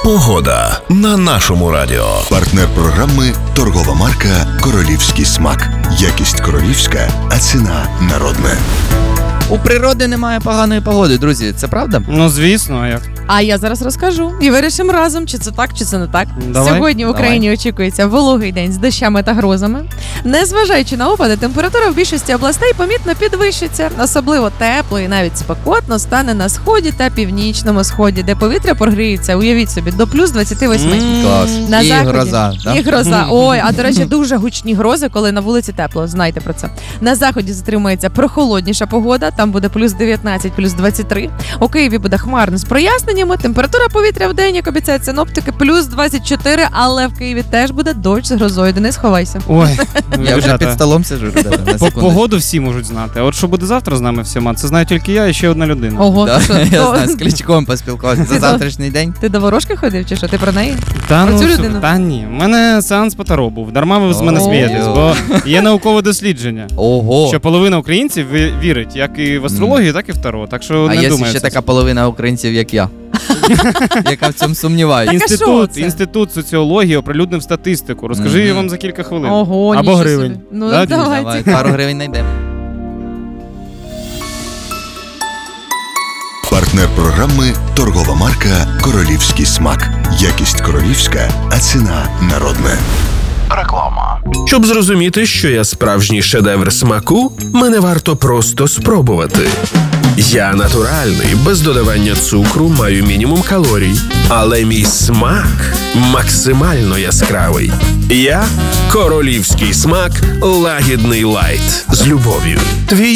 Погода на нашому радіо. Партнер програми – торгова марка «Королівський смак». Якість королівська, а ціна народна. У природи немає поганої погоди, друзі. Це правда? Ну, звісно, а як? А я зараз розкажу і вирішимо разом, чи це так, чи це не так. Давай. Сьогодні в Україні очікується вологий день з дощами та грозами. Незважаючи на опади, температура в більшості областей помітно підвищиться. Особливо тепло і навіть спекотно стане на сході та північному сході, де повітря прогріється, уявіть собі, до плюс 28. Клас. На І заході. гроза. Да? І гроза. Ой, а до речі, дуже гучні грози, коли на вулиці тепло. Знайте про це. На заході затримається прохолодніша погода, там буде плюс 19, плюс 23. У Києві буде хмарно з проясненнями. Температура повітря в день, як обіцяють синоптики, плюс 24, але в Києві теж буде дощ з грозою. Денис, ховайся. Ой, Я вже під столом сиджу, ребята, на секунду. Погоду всі можуть знати. А от що буде завтра з нами всіма, це знаю тільки я і ще одна людина. Ого, Да, ти що, я то- знаю, з Кличком поспілкувався за завтрашній день. ти до ворожки ходив чи що? Ти про неї? Та, Про цю ну, людину? та ні, у мене сеанс по Таро був. Дарма ви з мене О. смієтесь, бо є наукове дослідження. Ого! Що половина українців вірить як і в астрологію, так і в Таро. Так що А не є думаю. ще це. така половина українців, як я, яка в цьому сумнівається. Так, а що це? Інститут соціології оприлюднив статистику. Розкажи її вам за кілька хвилин. Ого, Або нічого гривень. собі. Ну, Да, Денис? давай. Давай, пару гривень знайдемо. Партнер програми – торгова марка «Королівський смак». Якість королівська, а ціна народна. Щоб зрозуміти, що я справжній шедевр смаку, мене варто просто спробувати. Я натуральний, без додавання цукру, маю мінімум калорій, але мій смак максимально яскравий. Я – королівський смак лагідний лайт з любов'ю. Твій